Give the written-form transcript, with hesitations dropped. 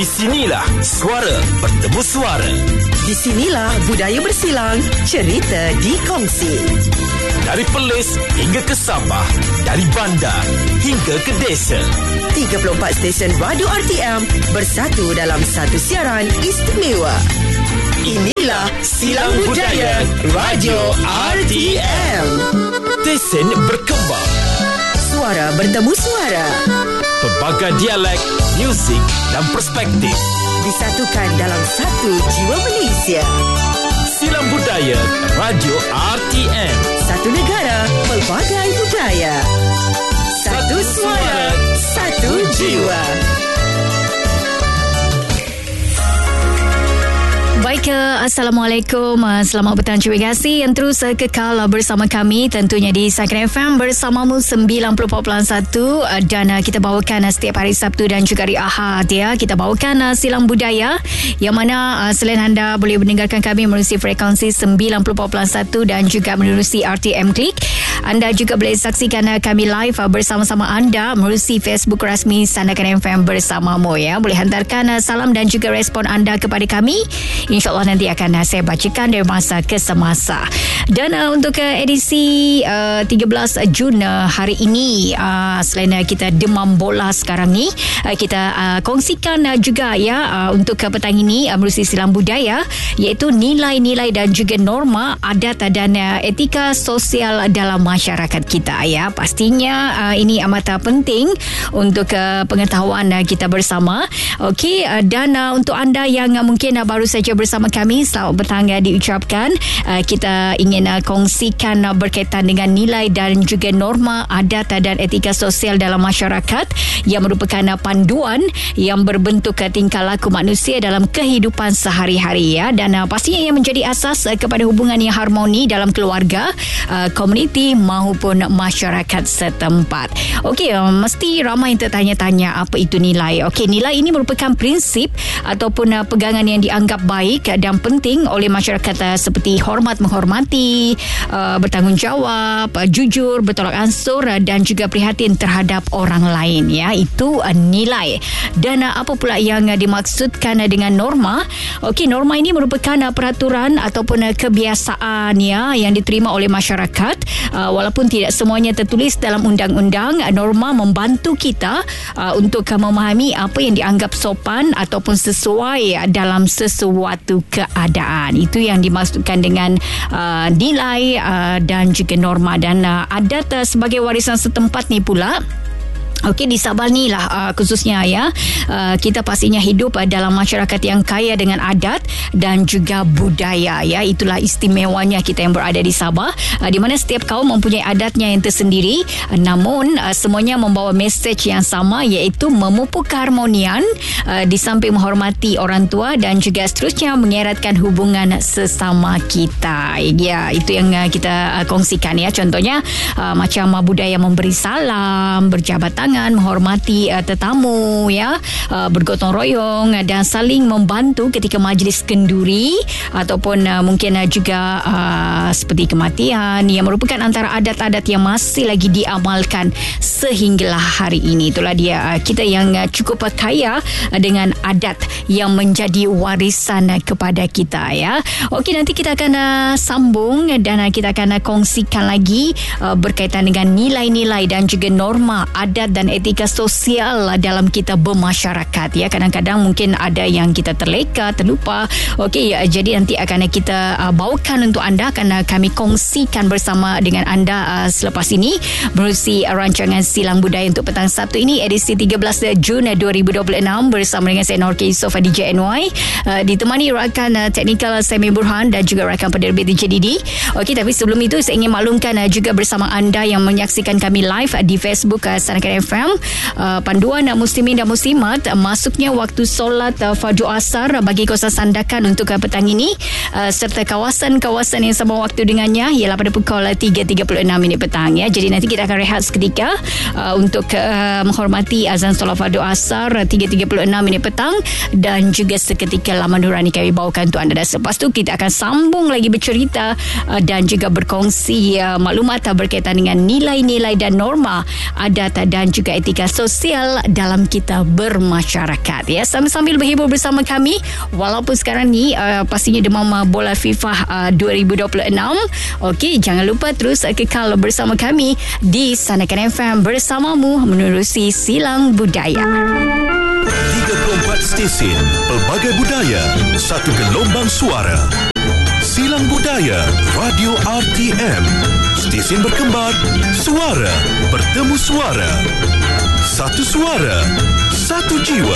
Di sinilah suara bertemu suara. Di sinilah budaya bersilang, cerita dikongsi. Dari Perlis hingga ke Sabah, dari bandar hingga ke desa. 34 stesen radio RTM bersatu dalam satu siaran istimewa. Inilah Silang Budaya Radio RTM. Stesen berkembang. Suara bertemu suara. Pelbagai dialek, muzik dan perspektif disatukan dalam satu jiwa Malaysia. Silang Budaya Radio RTM. Satu negara, pelbagai budaya. Satu suara, satu jiwa. Baik, Assalamualaikum. Selamat petang. Terima kasih yang terus kekal bersama kami tentunya di Sakan FM bersamamu 94.1 dan kita bawakan setiap hari Sabtu dan juga hari Ahad ya. Kita bawakan Silang Budaya yang mana selain anda boleh mendengarkan kami menerusi frekuensi 94.1 dan juga menerusi RTM Klik. Anda juga boleh saksikan kami live bersama-sama anda menerusi Facebook rasmi Sandakan FM bersamamu ya. Boleh hantarkan salam dan juga respon anda kepada kami. InsyaAllah nanti akan saya bacakan dari masa ke semasa. Dan untuk edisi 13 Jun hari ini, selain kita demam bola sekarang ni, kita kongsikan juga ya untuk petang ini menerusi Silang Budaya, iaitu nilai-nilai dan juga norma adat dan etika sosial dalam masyarakat kita ya. Pastinya ini amat penting untuk pengetahuan kita bersama. Okey, dan untuk anda yang mungkin baru saja bersama kami, selamat petang diucapkan. Kita ingin kongsikan berkaitan dengan nilai dan juga norma adat dan etika sosial dalam masyarakat yang merupakan panduan yang berbentuk tingkah laku manusia dalam kehidupan sehari-hari ya, dan pastinya yang menjadi asas kepada hubungan yang harmoni dalam keluarga, komuniti maupun masyarakat setempat. Okey, mesti ramai yang tertanya-tanya apa itu nilai. Okey, nilai ini merupakan prinsip ataupun pegangan yang dianggap baik dan penting oleh masyarakat seperti hormat menghormati, bertanggungjawab, jujur, bertolak ansur dan juga prihatin terhadap orang lain ya. Itu nilai. Dan apa pula yang dimaksudkan dengan norma? Okey, norma ini merupakan peraturan ataupun kebiasaan ya yang diterima oleh masyarakat. Walaupun tidak semuanya tertulis dalam undang-undang, norma membantu kita untuk memahami apa yang dianggap sopan ataupun sesuai dalam sesuatu keadaan. Itu yang dimaksudkan dengan nilai dan juga norma. Dan adat sebagai warisan setempat ni pula, okey, di Sabah ni lah khususnya ya, kita pastinya hidup dalam masyarakat yang kaya dengan adat dan juga budaya ya. Itulah istimewanya kita yang berada di Sabah, di mana setiap kaum mempunyai adatnya yang tersendiri, namun semuanya membawa mesej yang sama, iaitu memupuk keharmonian, di samping menghormati orang tua dan juga seterusnya mengeratkan hubungan sesama kita ya. Itu yang kita kongsikan ya. Contohnya macam budaya memberi salam, berjabat tangan, menghormati tetamu ya, bergotong royong dan saling membantu ketika majlis kenduri ataupun mungkin juga seperti kematian, yang merupakan antara adat-adat yang masih lagi diamalkan sehinggalah hari ini. Itulah dia, kita yang cukup kaya dengan adat yang menjadi warisan kepada kita ya. Okey, nanti kita akan sambung dan kita akan kongsikan lagi berkaitan dengan nilai-nilai dan juga norma adat dan etika sosial dalam kita bermasyarakat ya. Kadang-kadang mungkin ada yang kita terleka, terlupa. Okey, jadi nanti akan kita bawakan untuk anda, akan kami kongsikan bersama dengan anda selepas ini menerusi rancangan Silang Budaya untuk petang Sabtu ini, edisi 13 Jun 2026 bersama dengan saya Norke Yusof DJ NY, ditemani rakan teknikal Semi Burhan dan juga rakan penerbit DJ Didi. Okey, tapi sebelum itu saya ingin maklumkan juga bersama anda yang menyaksikan kami live di Facebook Sandakan FM, panduan muslimin dan muslimat masuknya waktu solat fardu asar bagi kawasan Sandakan untuk petang ini, serta kawasan-kawasan yang sama waktu dengannya ialah pada pukul 3.36 petang ya. Jadi nanti kita akan rehat seketika untuk menghormati azan solat fardu asar 3.36 petang, dan juga seketika laman nurani kami bawakan untuk anda. Dan selepas tu kita akan sambung lagi bercerita dan juga berkongsi maklumat berkaitan dengan nilai-nilai dan norma adat dan juga etika sosial dalam kita bermasyarakat. Ya, sambil berhibur bersama kami walaupun sekarang ni pastinya demam bola FIFA 2026. Okey, jangan lupa terus kekal bersama kami di Sanakan FM bersamamu menerusi Silang Budaya. 34 stesen pelbagai budaya, satu gelombang suara. Silang Budaya Radio RTM. Stesen berkembar, suara bertemu suara. Satu suara, satu jiwa.